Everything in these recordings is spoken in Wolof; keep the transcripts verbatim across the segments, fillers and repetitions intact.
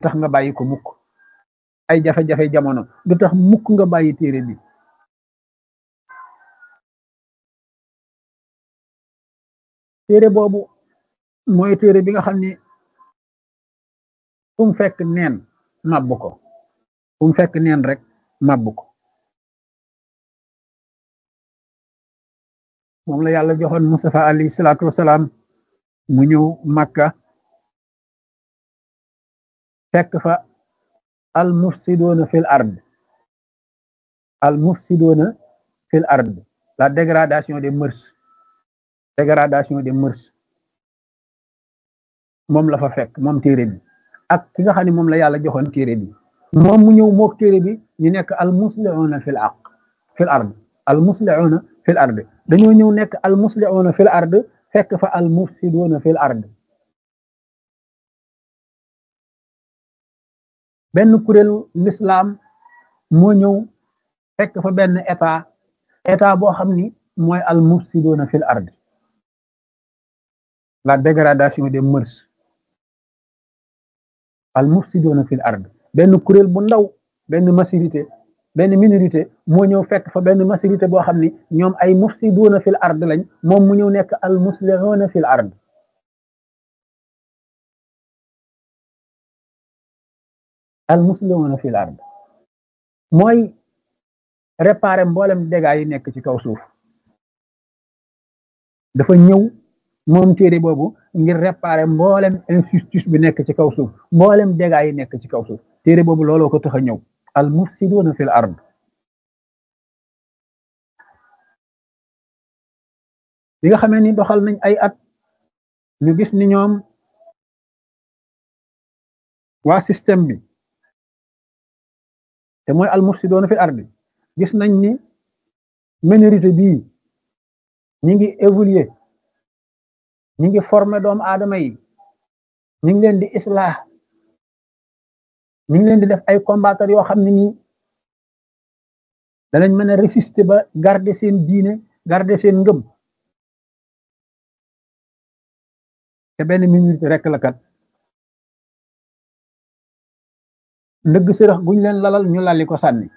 tax nga bàyyi ko mukk ay jafe-jafe jamono du tax mukk nga bàyyi téere bi téere boobu mooy téere bi nga xam ni fu mu fekk neen màbb ko fu mu fekk neen rek màbb ko moom la yàlla joxoon Mustafa alayhi salaatu wasalaam mu ñëw Makka fekk fa al mufsidoona fil ard al mufsidoona fil ard la dégradation des mœurs dégradation des mœurs moom la fa fekk moom téere bi ak ki nga xam ne moom la yàlla joxoon téere bi moom mu ñëw mook téere bi ñu nekk al muslihuuna fil aq fil ard al muslihuuna fil ard dañoo ñëw nekk al muslihuuna fil ard fekk fa al mufsiduuna fil ard benn kuréelu l'islam moo ñëw fekk fa benn état état boo xam ni mooy al mufsiduuna fil ard la dégradation des mœurs al mufsiduuna fil ard benn kuréel bu ndaw benn majorité benn minorité moo ñëw fekk fa benn majorité boo xam ni ñoom ay mufsiduuna fil ard lañ moom mu ñëw nekk al muslihuuna fil ard al muslihuuna fil ard mooy réparer mboolem dégâts yi nekk ci kaw suuf dafa ñëw moom téere boobu ngir réparer mboolem injustice bi nekk ci kaw suuf mboolem dégâts yi nekk ci kaw suuf téere boobu looloo ko tax a ñëw al mufsiduuna fil ard bi nga xamee ni doxal nañ ay at ñu gis ni ñoom waa système bi te mooy al mufsiduuna fil ard gis nañ ni minorité bii ñi ngi évoluer ñi ngi former doomu aadama yi ñi ngi leen di islah ñi ngi leen di def ay combattre yoo xam ne nii danañ mën a résister ba garder seen diine garder seen ngëm te benn minorité rek la kat ndëgg sërëx guñ leen lalal ñu lalli ko sànni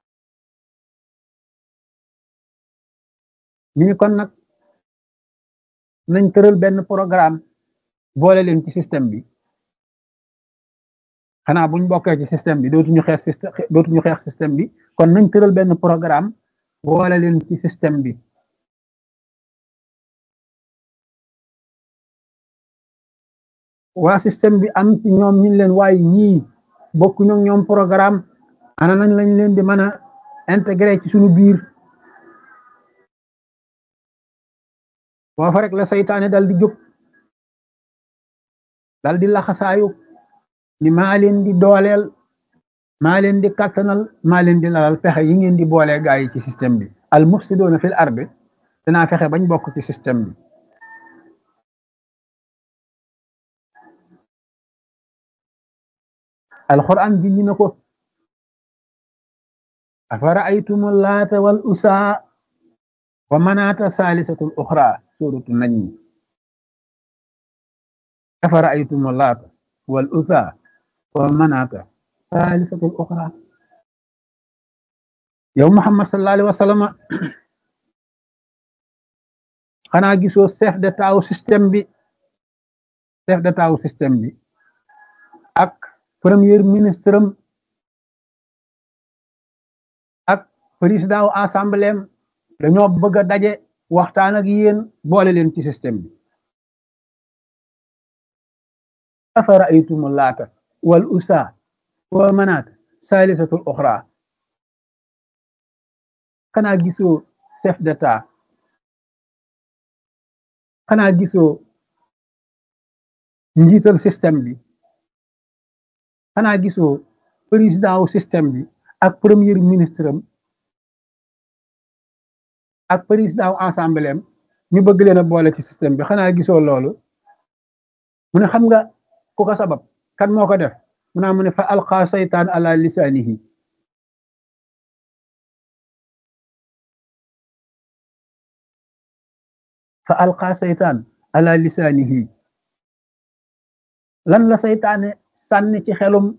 ñu ni kon nag nañ tëral benn programme boole leen ci système bi xanaa buñ bokkee ci système bi dootuñu xeex système dootuñu xeex système bi kon nañ tëral benn programme boole leen ci système bi waa système bi am ci ñoom ñu leen waaye ñii bokkuñu ak ñoom programme ana nañ lañ leen di mën a intégré ci suñu biir foofa rek la saytaane dal di jóg dal di laxasaayu ni maa leen di dooleel maa leen di kattanal maa leen di lalal fexe yi ngeen di boolee gaa yi ci système bi al mufsiduuna fil ard danaa fexe bañ bokk ci système bi alquran bi ñu na ko afara aytumu laata wal usaa wa manaata saalisatul uxra suratu najm afara aytumu laata wal usaa wa manaata saalisatul uxra yow Muhammad sallallahu alayhi wa sallam xanaa gisoo chef d'état wu système bi chef d'état wu système bi ak premier ministre am ak président wu assemblée am dañoo bëgg a daje waxtaan ak yéen boole leen ci système bi afara aytumu laata wal usa wa manaat saalisatul uxra xanaa gisoo chef d'état xanaa gisoo njiital système bi xanaa gisoo président wu système bi ak premier ministre am ak président wu assemblée am ñu bëgg leen a boole ci système bi xanaa gisoo loolu mu ne xam nga ku ko sabab kan moo ko def mu naa mu ne fa alqa saytaan ala lisaanihi fa alqa saytaan ala lisaanihi lan la saytaane sànni ci xelum